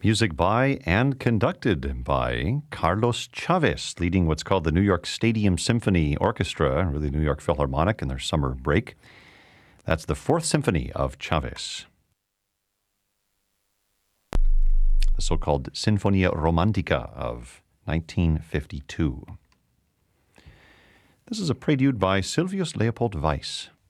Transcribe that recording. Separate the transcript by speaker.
Speaker 1: Music by and conducted by Carlos Chavez, leading what's called the New York Stadium Symphony Orchestra, or the New York Philharmonic in their summer break. That's the Fourth Symphony of Chavez, the so-called Sinfonia Romantica of 1952. This is a prelude by Sylvius Leopold Weiss.